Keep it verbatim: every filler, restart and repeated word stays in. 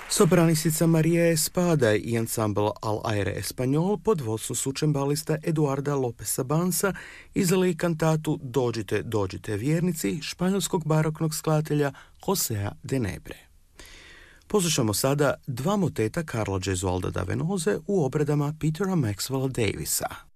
Sopranistica María Espada i ansambl Al Aire Español pod vodstvom sučembalista Eduarda Lopesa Bansa izdali kantatu Dođite, dođite vjernici španjolskog baroknog skladatelja Josea de Nebre. Poslušamo sada dva moteta Karla Gesualda da Venoze u obradama Petera Maxwella Davisa.